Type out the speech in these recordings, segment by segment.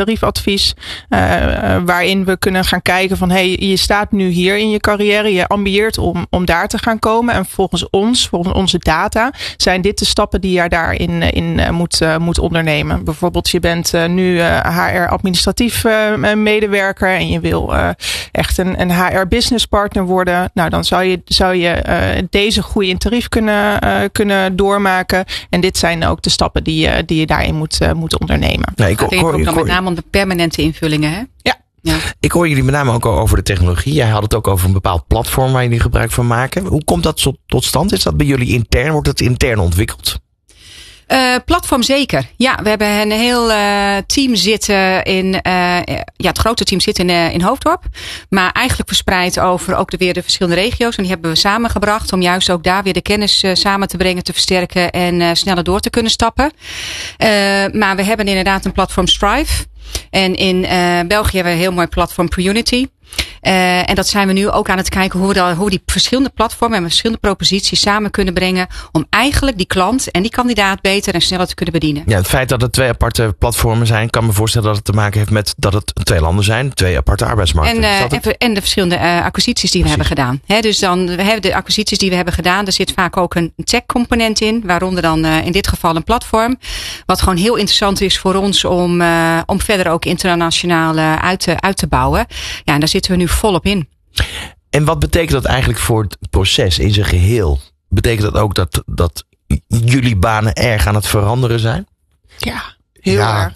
tariefadvies. Waarin we kunnen gaan kijken van je staat nu hier in je carrière. Je ambieert om daar te gaan komen. En volgens onze data, zijn dit de stappen die je daarin moet ondernemen. Bijvoorbeeld je bent nu HR-administratief medewerker en je wil echt een HR-business partner worden. Nou, dan zou je deze groei in tarief kunnen doormaken. En dit zijn ook de stappen die je daarin moet ondernemen. Ja, ik hoor dan met name om de permanente invullingen, hè? Ja. Ja. Ik hoor jullie met name ook over de technologie. Jij had het ook over een bepaald platform waar jullie gebruik van maken. Hoe komt dat tot stand? Is dat bij jullie intern? Wordt het intern ontwikkeld? Platform zeker. Ja, we hebben een heel team zitten het grote team zit in Hoofddorp. Maar eigenlijk verspreid over ook weer de verschillende regio's. En die hebben we samengebracht om juist ook daar weer de kennis samen te brengen, te versterken en sneller door te kunnen stappen. Maar we hebben inderdaad een platform Strive. En in België hebben we een heel mooi platform ProUnity. En dat zijn we nu ook aan het kijken hoe we die verschillende platformen en verschillende proposities samen kunnen brengen om eigenlijk die klant en die kandidaat beter en sneller te kunnen bedienen. Ja, het feit dat het 2 aparte platformen zijn, kan me voorstellen dat het te maken heeft met dat het 2 landen zijn, 2 aparte arbeidsmarkten. En de verschillende acquisities die we hebben gedaan. Dus dan we hebben de acquisities die we hebben gedaan, er zit vaak ook een tech component in, waaronder dan in dit geval een platform. Wat gewoon heel interessant is voor ons om verder ook internationaal uit te bouwen. Ja, en daar zitten we nu volop in. En wat betekent dat eigenlijk voor het proces in zijn geheel? Betekent dat ook dat jullie banen erg aan het veranderen zijn? Ja, heel erg.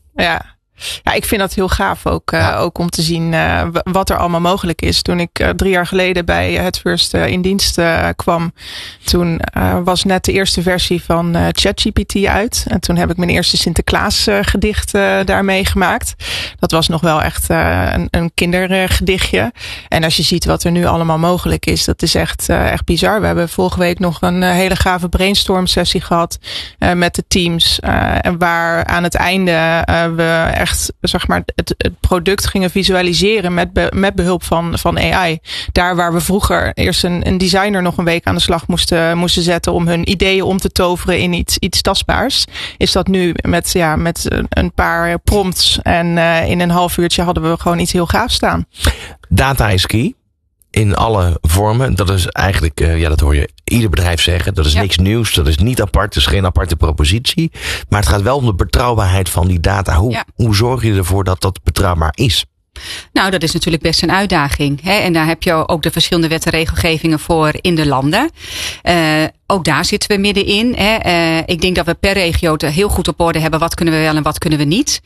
Ja, ik vind dat heel gaaf ook om te zien wat er allemaal mogelijk is. Toen ik 3 jaar geleden bij Headfirst in dienst kwam, toen was net de eerste versie van ChatGPT uit. En toen heb ik mijn eerste Sinterklaas gedicht daarmee gemaakt. Dat was nog wel echt een kindergedichtje. En als je ziet wat er nu allemaal mogelijk is, dat is echt bizar. We hebben vorige week nog een hele gave brainstorm sessie gehad met de teams. En waar aan het einde we echt zeg maar het product gingen visualiseren met behulp van AI. Daar waar we vroeger eerst een designer nog een week aan de slag moesten zetten om hun ideeën om te toveren in iets tastbaars, is dat nu met een paar prompts en in een half uurtje hadden we gewoon iets heel gaafs staan. Data is key. In alle vormen. Dat is eigenlijk, dat hoor je ieder bedrijf zeggen. Dat is niks nieuws. Dat is niet apart. Dat is geen aparte propositie. Maar het gaat wel om de betrouwbaarheid van die data. Hoe zorg je ervoor dat dat betrouwbaar is? Nou, dat is natuurlijk best een uitdaging. Hè? En daar heb je ook de verschillende wet en regelgevingen voor in de landen. Ook daar zitten we middenin. Hè. Ik denk dat we per regio het heel goed op orde hebben. Wat kunnen we wel en wat kunnen we niet.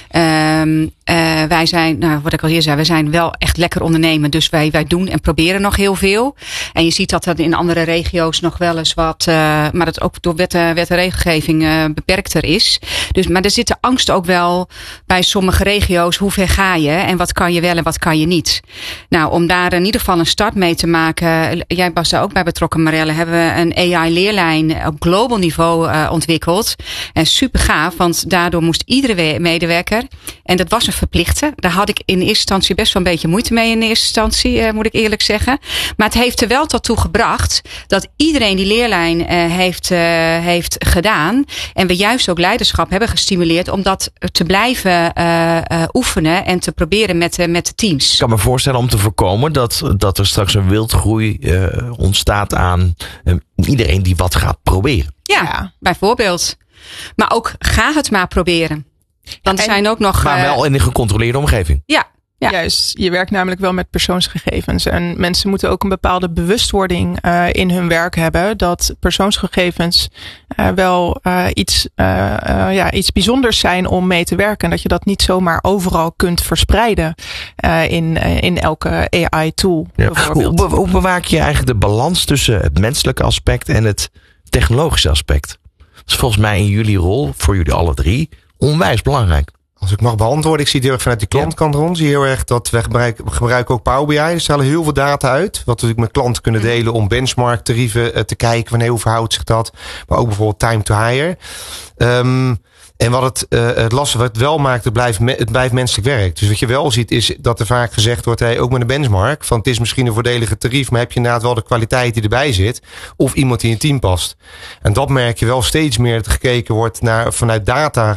Wij zijn, wat ik al eerder zei, we zijn wel echt lekker ondernemen. Dus wij doen en proberen nog heel veel. En je ziet dat in andere regio's nog wel eens wat, maar dat ook door wet en regelgeving beperkter is. Dus, maar er zit de angst ook wel bij sommige regio's. Hoe ver ga je en wat kan je wel en wat kan je niet? Nou, om daar in ieder geval een start mee te maken. Jij was daar ook bij betrokken, Marelle. Hebben we een AI-leerlijn op global niveau ontwikkeld. En super gaaf, want daardoor moest iedere medewerker, en dat was een verplichte. Daar had ik in eerste instantie best wel een beetje moeite mee in eerste instantie, moet ik eerlijk zeggen. Maar het heeft er wel tot toe gebracht dat iedereen die leerlijn heeft gedaan. En we juist ook leiderschap hebben gestimuleerd om dat te blijven oefenen en te proberen met de teams. Ik kan me voorstellen om te voorkomen dat er straks een wildgroei ontstaat aan iedereen die wat gaat proberen. Ja, bijvoorbeeld. Maar ook ga het maar proberen. Want er zijn ook nog. Maar wel in een gecontroleerde omgeving. Ja. Juist, je werkt namelijk wel met persoonsgegevens. En mensen moeten ook een bepaalde bewustwording in hun werk hebben. Dat persoonsgegevens wel iets bijzonders zijn om mee te werken. En dat je dat niet zomaar overal kunt verspreiden in elke AI-tool. Ja. Hoe bewaak je eigenlijk de balans tussen het menselijke aspect en het technologische aspect? Dat is volgens mij in jullie rol, voor jullie alle 3, onwijs belangrijk. Als ik mag beantwoorden, ik zie het heel erg vanuit die klantkant rond. Zie heel erg dat we gebruiken ook Power BI. Er stellen heel veel data uit. Wat we natuurlijk met klanten kunnen delen om benchmark tarieven te kijken. Wanneer, hoe verhoudt zich dat? Maar ook bijvoorbeeld time to hire. En wat het lastige wat het wel maakt, het blijft menselijk werk. Dus wat je wel ziet is dat er vaak gezegd wordt, ook met een benchmark, van het is misschien een voordelige tarief, maar heb je inderdaad wel de kwaliteit die erbij zit, of iemand die in je team past. En dat merk je wel steeds meer, dat er gekeken wordt naar vanuit data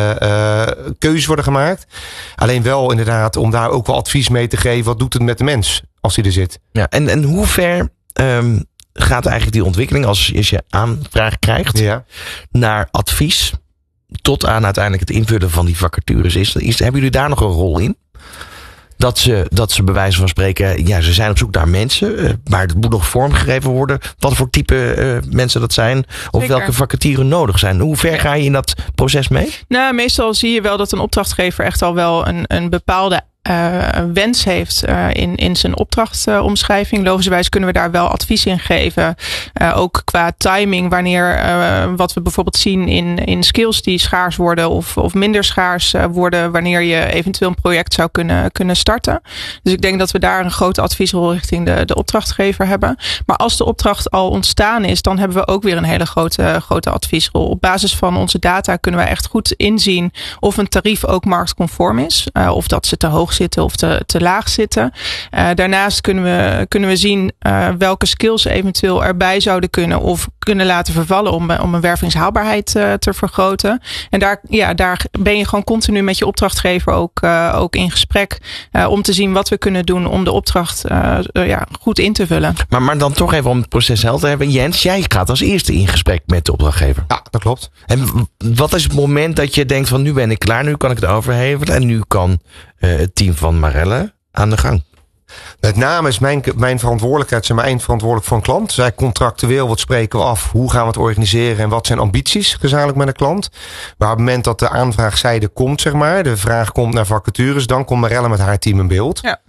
keuzes worden gemaakt. Alleen wel inderdaad om daar ook wel advies mee te geven, wat doet het met de mens als die er zit. Ja, en hoe ver gaat eigenlijk die ontwikkeling als je aanvraag krijgt naar advies tot aan uiteindelijk het invullen van die vacatures? Hebben jullie daar nog een rol in? Dat ze bij wijze van spreken, ze zijn op zoek naar mensen, maar het moet nog vormgegeven worden. Wat voor type mensen dat zijn, of welke vacatures nodig zijn. Hoe ver ga je in dat proces mee? Nou, meestal zie je wel dat een opdrachtgever echt al wel een bepaalde wens heeft in zijn opdrachtomschrijving. Logischerwijs kunnen we daar wel advies in geven. Ook qua timing, wanneer wat we bijvoorbeeld zien in skills die schaars worden of minder schaars worden, wanneer je eventueel een project zou kunnen starten. Dus ik denk dat we daar een grote adviesrol richting de opdrachtgever hebben. Maar als de opdracht al ontstaan is, dan hebben we ook weer een hele grote adviesrol. Op basis van onze data kunnen we echt goed inzien of een tarief ook marktconform is. Of dat ze te hoog zitten of te laag zitten. Daarnaast kunnen we zien welke skills eventueel erbij zouden kunnen of kunnen laten vervallen om een wervingshaalbaarheid te vergroten. En daar ben je gewoon continu met je opdrachtgever ook in gesprek om te zien wat we kunnen doen om de opdracht goed in te vullen. Maar dan toch even om het proces helder te hebben. Jens, jij gaat als eerste in gesprek met de opdrachtgever. Ja, dat klopt. En wat is het moment dat je denkt van nu ben ik klaar, nu kan ik het overhevelen en nu kan het team van Marelle aan de gang? Met name is mijn verantwoordelijkheid, zijn mijn verantwoordelijk voor een klant. Zij contractueel, wat spreken we af? Hoe gaan we het organiseren en wat zijn ambities gezamenlijk met een klant? Maar op het moment dat de aanvraagzijde komt, de vraag komt naar vacatures, dan komt Marelle met haar team in beeld. Ja.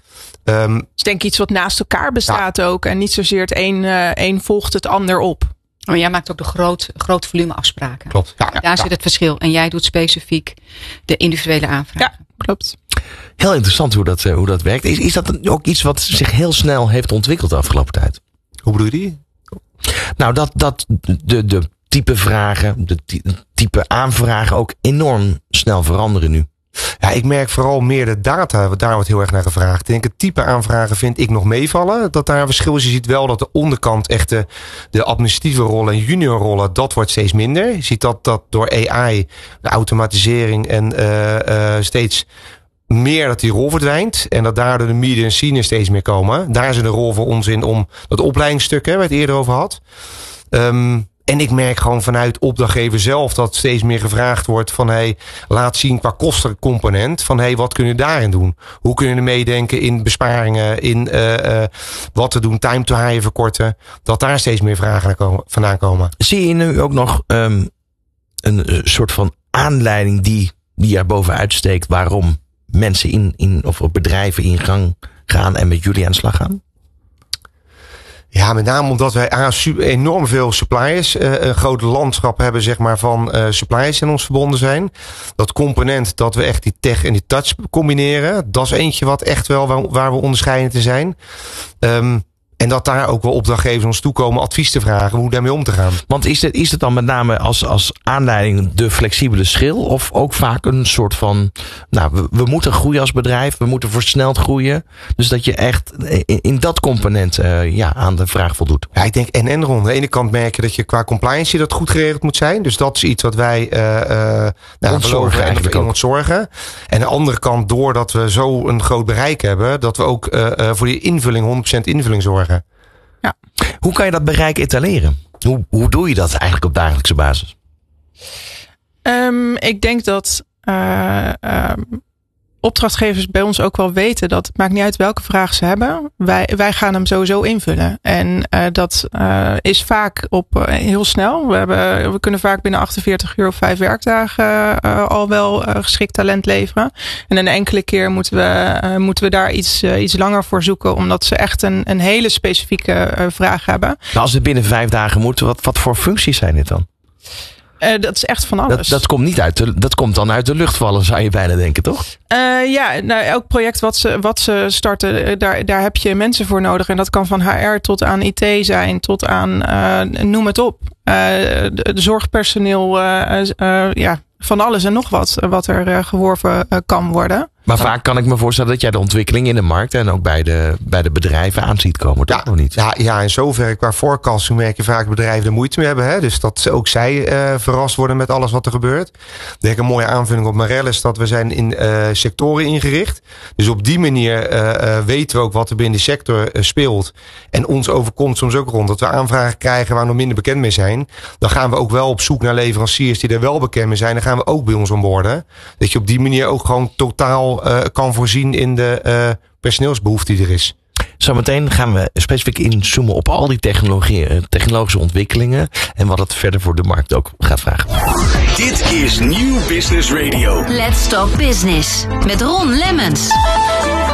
Dus denk iets wat naast elkaar bestaat ook en niet zozeer het een volgt het ander op. Maar jij maakt ook de groot volume afspraken. Klopt. Ja. Daar zit het verschil. En jij doet specifiek de individuele aanvragen. Ja, klopt. Heel interessant hoe dat werkt. Is dat ook iets wat zich heel snel heeft ontwikkeld de afgelopen tijd? Hoe bedoel je die? Nou, dat de type vragen, de type aanvragen ook enorm snel veranderen nu. Ja, ik merk vooral meer de data, daar wordt heel erg naar gevraagd. Ik denk het type aanvragen vind ik nog meevallen. Dat daar een verschil is. Je ziet wel dat de onderkant echt de administratieve rollen en juniorrollen, dat wordt steeds minder. Je ziet dat door AI, de automatisering en steeds meer dat die rol verdwijnt. En dat daardoor de media en senior steeds meer komen. Daar is een rol voor ons in om dat opleidingsstuk waar je het eerder over had. En ik merk gewoon vanuit opdrachtgever zelf dat steeds meer gevraagd wordt van laat zien qua kostencomponent van wat kun je daarin doen? Hoe kun je er meedenken in besparingen, in wat te doen, time to hire verkorten? Dat daar steeds meer vragen vandaan komen. Zie je nu ook nog een soort van aanleiding die er bovenuit steekt waarom mensen of bedrijven in gang gaan en met jullie aan de slag gaan? Ja, met name omdat wij enorm veel suppliers, een groot landschap hebben van suppliers die aan ons verbonden zijn. Dat component dat we echt die tech en die touch combineren, dat is eentje wat echt wel waar we onderscheidend in zijn. En dat daar ook wel opdrachtgevers ons toekomen advies te vragen hoe daarmee om te gaan. Want is het dan met name als aanleiding de flexibele schil? Of ook vaak een soort van, we moeten groeien als bedrijf. We moeten versneld groeien. Dus dat je echt in dat component aan de vraag voldoet. Ja, ik denk en rond. Aan de ene kant merk je dat je qua compliance dat goed geregeld moet zijn. Dus dat is iets wat wij ontzorgen eigenlijk ook. Ontzorgen. En aan de andere kant, doordat we zo een groot bereik hebben, dat we ook voor die invulling 100% invulling zorgen. Ja. Hoe kan je dat bereik etaleren? Hoe doe je dat eigenlijk op dagelijkse basis? Ik denk dat opdrachtgevers bij ons ook wel weten dat het maakt niet uit welke vraag ze hebben. Wij gaan hem sowieso invullen. En dat is vaak heel snel. We kunnen vaak binnen 48 uur of 5 werkdagen al wel geschikt talent leveren. En een enkele keer moeten we daar iets langer voor zoeken. Omdat ze echt een hele specifieke vraag hebben. Nou, als het binnen 5 dagen moet, wat voor functies zijn dit dan? Dat is echt van alles. Dat komt dan uit de lucht vallen, zou je bijna denken, toch? Elk project wat ze starten, daar heb je mensen voor nodig. En dat kan van HR tot aan IT zijn, tot aan noem het op. De zorgpersoneel, van alles en nog wat er geworven kan worden. Maar vaak kan ik me voorstellen dat jij de ontwikkeling in de markt en ook bij de bedrijven aan ziet komen. Toch nog niet? Ja, in zoverre qua forecasting merk je vaak bedrijven er moeite mee hebben. Hè? Dus dat ook zij verrast worden met alles wat er gebeurt. Ik denk een mooie aanvulling op Marel is dat we zijn in sectoren ingericht. Dus op die manier weten we ook wat er binnen de sector speelt. En ons overkomt soms ook rond dat we aanvragen krijgen waar we nog minder bekend mee zijn. Dan gaan we ook wel op zoek naar leveranciers die er wel bekend mee zijn. Dan gaan we ook bij ons onboarden. Dat je op die manier ook gewoon totaal kan voorzien in de personeelsbehoefte die er is. Zometeen gaan we specifiek inzoomen op al die technologische ontwikkelingen en wat het verder voor de markt ook gaat vragen. Dit is Nieuw Business Radio. Let's Talk Business met Ron Lemmens.